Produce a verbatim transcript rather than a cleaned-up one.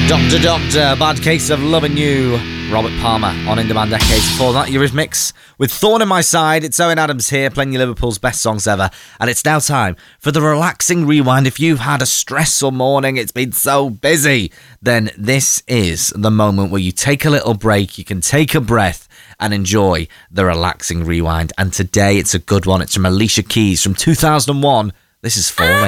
Doctor Doctor, Bad Case of Loving You. Robert Palmer on In Demand Decades. Before that, Eurythmics with Thorn in My Side. It's Owen Adams here, playing you Liverpool's best songs ever. And it's now time for the relaxing rewind. If you've had a stressful morning, it's been so busy, then this is the moment where you take a little break, you can take a breath and enjoy the relaxing rewind. And today it's a good one. It's from Alicia Keys from two thousand one. This is Falling.